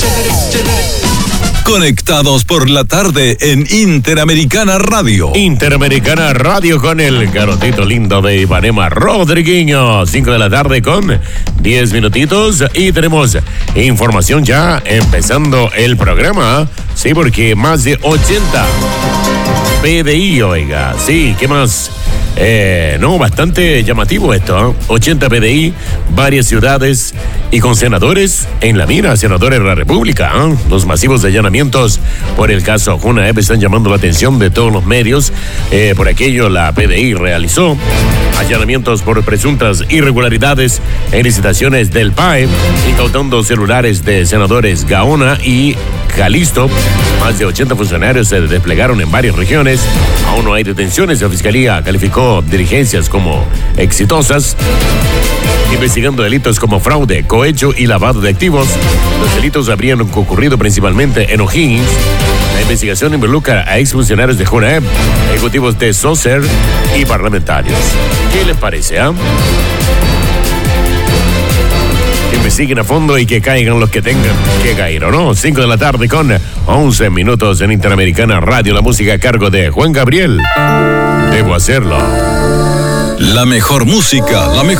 Conectados por la tarde en Interamericana Radio. Interamericana Radio con el garotito lindo de Ipanema, Rodriguinho. 5 de la tarde con 10 minutitos. Y tenemos información ya empezando el programa. Sí, porque más de 80 PDI, oiga. Sí, ¿qué más? No, bastante llamativo esto, ¿eh? 80 PDI, varias ciudades y con senadores en la mira, senadores de la República, ¿eh? Los masivos allanamientos por el caso Junaep están llamando la atención de todos los medios. Por aquello, la PDI realizó allanamientos por presuntas irregularidades en licitaciones del PAE, incautando celulares de senadores Gaona y Jalisto. Más de 80 funcionarios se desplegaron en varias regiones. Aún no hay detenciones. La Fiscalía calificó diligencias como exitosas, investigando delitos como fraude, cohecho y lavado de activos. Los delitos habrían ocurrido principalmente en O'Higgins. La investigación involucra a exfuncionarios de Junaep, ejecutivos de SOCER y parlamentarios. ¿Qué les parece, Que investiguen a fondo y que caigan los que tengan que caer, ¿o no? 5 de la tarde con 11 minutos en Interamericana Radio, la música a cargo de Juan Gabriel. Debo hacerlo. La mejor música, la mejor